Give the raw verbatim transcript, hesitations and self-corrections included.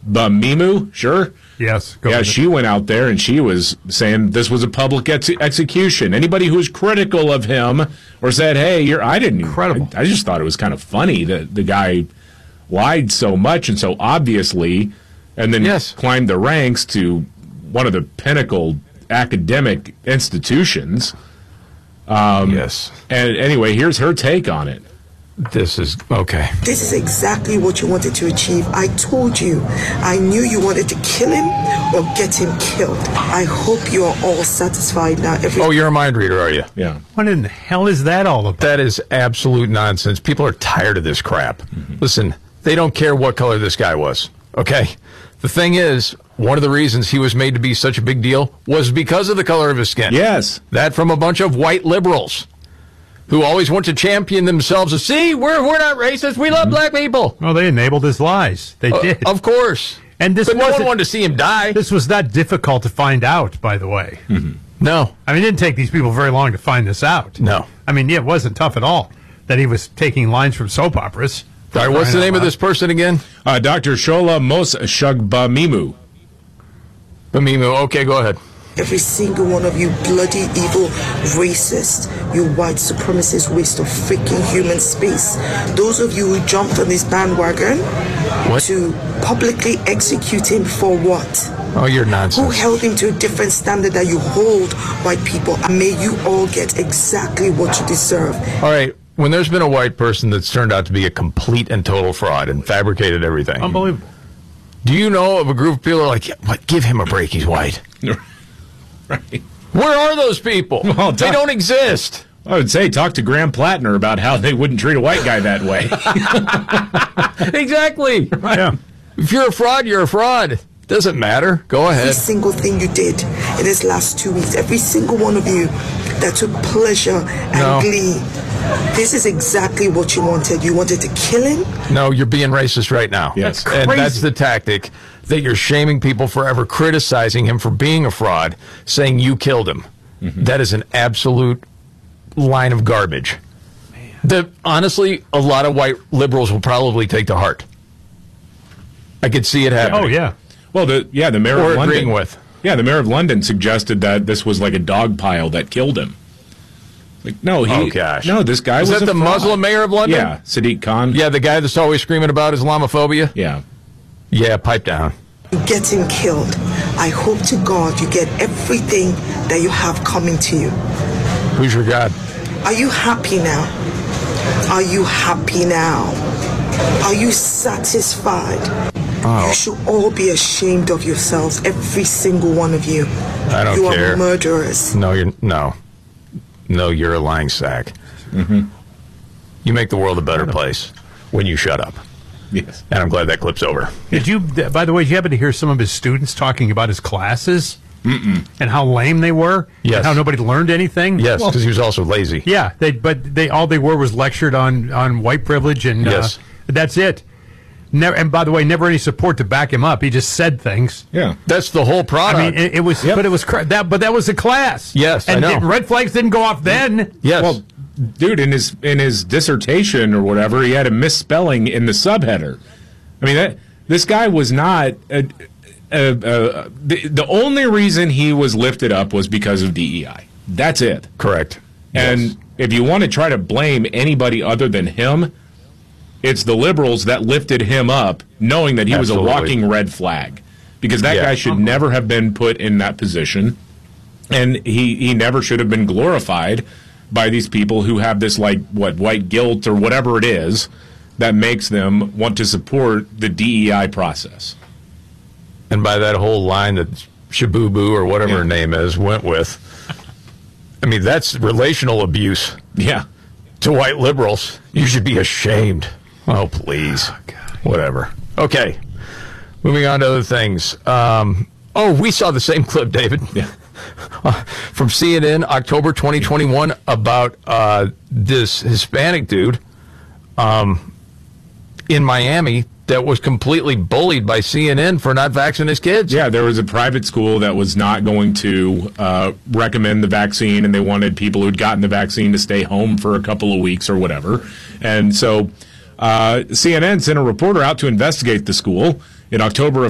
Bamimu, sure. Yes. Yeah, she went out there and she was saying this was a public ex- execution. Anybody who was critical of him or said, hey, you're, I didn't. Incredible. I, I just thought it was kind of funny that the guy lied so much and so obviously and then yes. climbed the ranks to one of the pinnacle academic institutions. Um, yes. And anyway, here's her take on it. This is, okay. This is exactly what you wanted to achieve. I told you. I knew you wanted to kill him or get him killed. I hope you are all satisfied now. Every- oh, you're a mind reader, are you? Yeah. What in the hell is that all about? That is absolute nonsense. People are tired of this crap. Mm-hmm. Listen, they don't care what color this guy was, okay? The thing is, one of the reasons he was made to be such a big deal was because of the color of his skin. Yes. That from a bunch of white liberals who always want to champion themselves as, see, we're we're not racist, we love black people. Well, they enabled his lies. They uh, did. Of course. And this but no wasn't, one wanted to see him die. This was not difficult to find out, by the way. Mm-hmm. No. I mean, it didn't take these people very long to find this out. No. I mean, yeah, it wasn't tough at all that he was taking lines from soap operas. All right, what's the name of this person again? Uh, Doctor Shola Mos-Shugbamimu. Bamimu, okay, go ahead. Every single one of you bloody, evil, racist, you white supremacist waste of freaking human space. Those of you who jumped on this bandwagon what? to publicly execute him for what? Oh, you're nonsense. Who held him to a different standard that you hold white people? And may you all get exactly what you deserve. All right, when there's been a white person that's turned out to be a complete and total fraud and fabricated everything. Unbelievable. Do you know of a group of people who are like, yeah, what, give him a break, he's white? Right. Where are those people? Well, they don't exist. I would say talk to Graham Plattner about how they wouldn't treat a white guy that way. Exactly. Right. Yeah. If you're a fraud, you're a fraud. Doesn't matter. Go ahead. Every single thing you did in this last two weeks, every single one of you that took pleasure and no. glee, this is exactly what you wanted. You wanted to kill him? No, you're being racist right now. Yes. That's and crazy. that's the tactic that you're shaming people for ever criticizing him for being a fraud, saying you killed him. Mm-hmm. That is an absolute line of garbage Man. that honestly a lot of white liberals will probably take to heart. I could see it happening. Oh, yeah. Well, the yeah, the mayor Or of London. agreeing with. Yeah, the mayor of London suggested that this was like a dog pile that killed him. Like, no, he. Oh, gosh. No, this guy Is was that a the fraud. Muslim mayor of London? Yeah, Sadiq Khan. Yeah, the guy that's always screaming about Islamophobia? Yeah. Yeah, pipe down. You get him killed. I hope to God you get everything that you have coming to you. Who's your God? Are you happy now? Are you happy now? Are you satisfied? Oh. You should all be ashamed of yourselves, every single one of you. I don't you care. You are murderers. No, you're no. No, you're a lying sack. Mm-hmm. You make the world a better place when you shut up. Yes. And I'm glad that clip's over. Did you, by the way, did you happen to hear some of his students talking about his classes? Mm-mm. And how lame they were? Yes. And how nobody learned anything? Yes, because Well, he was also lazy. yeah, they, but they all they were was lectured on, on white privilege, and Yes. uh, that's it. Never, and by the way, never any support to back him up. He just said things. Yeah. That's the whole product. I mean, it, it was, Yep. but it was cra- that, but that was a class. Yes, I and know. didn't- red flags didn't go off then. yes. Well, dude, in his in his dissertation or whatever, he had a misspelling in the subheader. I mean, that this guy was not. A, a, a, the, the only reason he was lifted up was because of D E I. That's it. Correct. And Yes. if you want to try to blame anybody other than him, it's the liberals that lifted him up, knowing that he Absolutely. was a walking red flag. Because that Yeah. guy should never have been put in that position, and he, he never should have been glorified by these people who have this, like, what, white guilt or whatever it is that makes them want to support the D E I process. And by that whole line that Shabubu or whatever Yeah. her name is went with, I mean, that's relational abuse Yeah. to white liberals. You should be ashamed. Oh, please. Whatever. Okay. Moving on to other things. Um, oh, we saw the same clip, David. Yeah. From C N N, October twenty twenty-one, about uh, this Hispanic dude um, in Miami that was completely bullied by C N N for not vaccinating his kids. Yeah, there was a private school that was not going to uh, recommend the vaccine, and they wanted people who'd gotten the vaccine to stay home for a couple of weeks or whatever. And so uh, C N N sent a reporter out to investigate the school in October of